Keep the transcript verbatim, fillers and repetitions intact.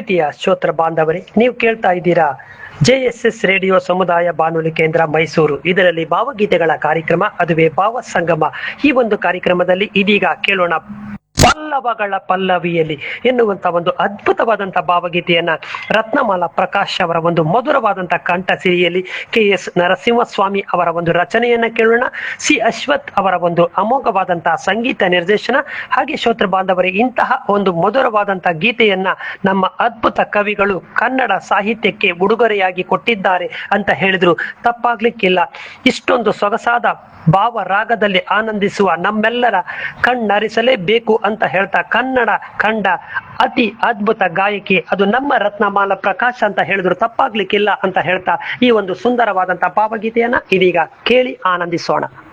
ಪ್ರೀತಿಯ ಶ್ರೋತೃ ಬಾಂಧವರೇ, ನೀವು ಕೇಳ್ತಾ ಇದ್ದೀರಾ ಜೆ ಎಸ್ ಎಸ್ ರೇಡಿಯೋ ಸಮುದಾಯ ಬಾನುಲಿ ಕೇಂದ್ರ ಮೈಸೂರು. ಇದರಲ್ಲಿ ಭಾವಗೀತೆಗಳ ಕಾರ್ಯಕ್ರಮ, ಅದುವೇ ಭಾವ ಸಂಗಮ. ಈ ಒಂದು ಕಾರ್ಯಕ್ರಮದಲ್ಲಿ ಇದೀಗ ಕೇಳೋಣ ಪಲ್ಲವಗಳ ಪಲ್ಲವಿಯಲ್ಲಿ ಎನ್ನುವಂತ ಒಂದು ಅದ್ಭುತವಾದಂತಹ ಭಾವಗೀತೆಯನ್ನ ರತ್ನಮಾಲಾ ಪ್ರಕಾಶ್ ಅವರ ಒಂದು ಮಧುರವಾದಂತಹ ಕಂಠ ಸಿರಿಯಲ್ಲಿ ಕೆ ಎಸ್ ನರಸಿಂಹಸ್ವಾಮಿ ಅವರ ಒಂದು ರಚನೆಯನ್ನ ಕೇಳೋಣ. ಸಿ ಅಶ್ವಥ್ ಅವರ ಒಂದು ಅಮೋಘವಾದಂತಹ ಸಂಗೀತ ನಿರ್ದೇಶನ. ಹಾಗೆ ಶ್ರೋತೃ ಬಾಂಧವರೇ, ಇಂತಹ ಒಂದು ಮಧುರವಾದಂತಹ ಗೀತೆಯನ್ನ ನಮ್ಮ ಅದ್ಭುತ ಕವಿಗಳು ಕನ್ನಡ ಸಾಹಿತ್ಯಕ್ಕೆ ಉಡುಗೊರೆಯಾಗಿ ಕೊಟ್ಟಿದ್ದಾರೆ ಅಂತ ಹೇಳಿದ್ರು ತಪ್ಪಾಗ್ಲಿಕ್ಕಿಲ್ಲ. ಇಷ್ಟೊಂದು ಸೊಗಸಾದ ಭಾವ ರಾಗದಲ್ಲಿ ಆನಂದಿಸುವ ನಮ್ಮೆಲ್ಲರ ಕಣ್ಣರಿಸಲೇಬೇಕು ಅಂತ ಹೇಳ್ತಾ ಕನ್ನಡ ಕಂಡ ಅತಿ ಅದ್ಭುತ ಗಾಯಕಿ ಅದು ನಮ್ಮ ರತ್ನಮಾಲಾ ಪ್ರಕಾಶ್ ಅಂತ ಹೇಳಿದ್ರು ತಪ್ಪಾಗ್ಲಿಕ್ಕಿಲ್ಲ ಅಂತ ಹೇಳ್ತಾ ಈ ಒಂದು ಸುಂದರವಾದಂತಹ ಭಾವಗೀತೆಯನ್ನ ಇದೀಗ ಕೇಳಿ ಆನಂದಿಸೋಣ.